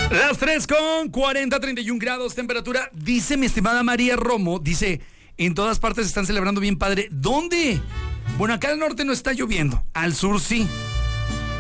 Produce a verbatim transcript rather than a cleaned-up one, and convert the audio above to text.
Las tres con cuarenta, treinta y un grados temperatura. Dice mi estimada María Romo, dice, en todas partes están celebrando bien padre. ¿Dónde? Bueno, acá al norte no está lloviendo, al sur sí.